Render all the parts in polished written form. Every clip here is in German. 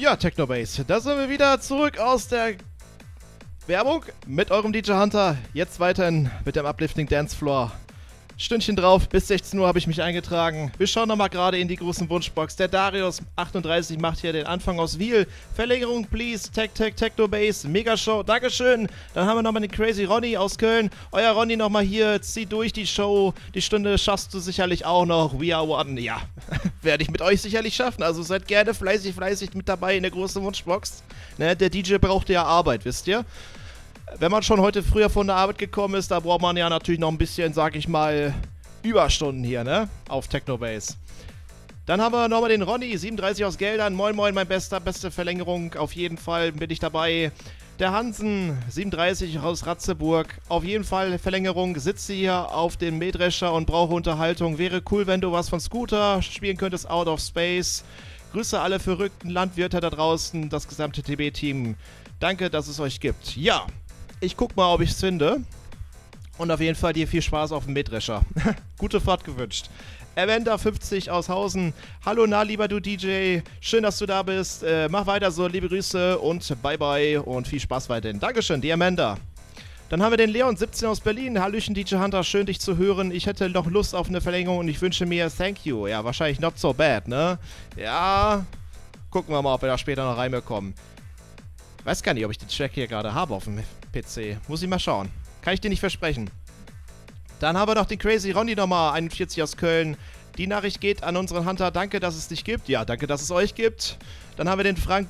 Ja, Technobase, da sind wir wieder zurück aus der Werbung mit eurem DJ Hunter. Jetzt weiterhin mit dem Uplifting Dancefloor. Stündchen drauf, bis 16 Uhr habe ich mich eingetragen. Wir schauen nochmal gerade in die großen Wunschbox. Der Darius38 macht hier den Anfang aus Wiel. Verlängerung, please. Technobase, Megashow, Dankeschön. Dann haben wir nochmal den Crazy Ronny aus Köln. Euer Ronny nochmal hier, zieh durch die Show. Die Stunde schaffst du sicherlich auch noch. We are one, ja, werde ich mit euch sicherlich schaffen. Also seid gerne fleißig mit dabei in der großen Wunschbox. Ne, der DJ braucht ja Arbeit, wisst ihr? Wenn man schon heute früher von der Arbeit gekommen ist, da braucht man ja natürlich noch ein bisschen, sag ich mal, Überstunden hier, ne? Auf Technobase. Dann haben wir nochmal den Ronny, 37 aus Geldern. Moin moin, mein beste Verlängerung. Auf jeden Fall bin ich dabei. Der Hansen, 37 aus Ratzeburg. Auf jeden Fall Verlängerung. Sitze hier auf dem Mähdrescher und brauche Unterhaltung. Wäre cool, wenn du was von Scooter spielen könntest, Out of Space. Grüße alle verrückten Landwirte da draußen, das gesamte TB-Team. Danke, dass es euch gibt. Ja. Ich guck mal, ob ich es finde. Und auf jeden Fall dir viel Spaß auf dem Mähdrescher. Gute Fahrt gewünscht. Amanda 50 aus Hausen. Hallo, na, lieber du DJ. Schön, dass du da bist. Mach weiter so, liebe Grüße und bye bye und viel Spaß weiterhin. Dankeschön, die Amanda. Dann haben wir den Leon 17 aus Berlin. Hallöchen, DJ Hunter. Schön, dich zu hören. Ich hätte noch Lust auf eine Verlängerung und ich wünsche mir Thank you. Ja, wahrscheinlich not so bad, ne? Ja. Gucken wir mal, ob wir da später noch reinbekommen. Weiß gar nicht, ob ich den Track hier gerade habe auf dem PC. Muss ich mal schauen. Kann ich dir nicht versprechen. Dann haben wir noch den Crazy Ronny nochmal, 41 aus Köln. Die Nachricht geht an unseren Hunter. Danke, dass es dich gibt. Ja, danke, dass es euch gibt. Dann haben wir den Frank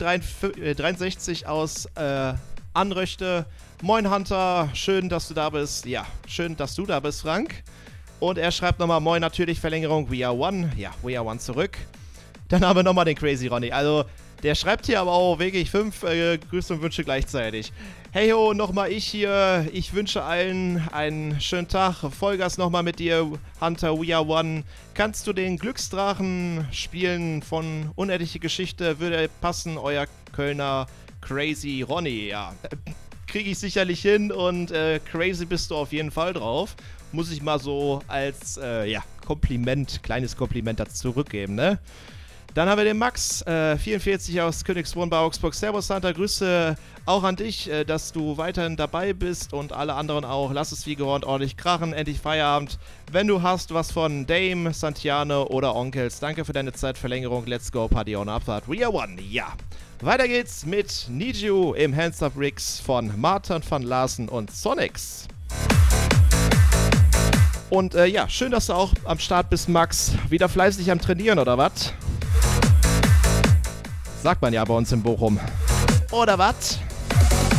63 aus Anröchte. Moin Hunter, schön, dass du da bist. Ja, schön, dass du da bist, Frank. Und er schreibt nochmal, moin, natürlich Verlängerung, We are one. Ja, We are one zurück. Dann haben wir nochmal den Crazy Ronny. Also, der schreibt hier aber auch wirklich 5 Grüße und Wünsche gleichzeitig. Hey ho, nochmal ich hier. Ich wünsche allen einen schönen Tag. Vollgas nochmal mit dir, Hunter, We are one. Kannst du den Glücksdrachen spielen von Unendliche Geschichte? Würde passen, euer Kölner Crazy Ronny. Ja, kriege ich sicherlich hin und crazy bist du auf jeden Fall drauf. Muss ich mal so als, Kompliment, kleines Kompliment dazu zurückgeben, ne? Dann haben wir den Max, 44 aus Königsbrunn bei Augsburg. Servus Santa, Grüße auch an dich, dass du weiterhin dabei bist und alle anderen auch. Lass es wie gewohnt ordentlich krachen, endlich Feierabend. Wenn du hast was von Dame, Santiano oder Onkels, danke für deine Zeitverlängerung. Let's go, Party on Abfahrt. We are one, ja. Weiter geht's mit Need You im Hands Up Rigs von Martin van Larsen und Sonics. Und schön, dass du auch am Start bist, Max. Wieder fleißig am Trainieren, oder was? Sagt man ja bei uns in Bochum. Oder was?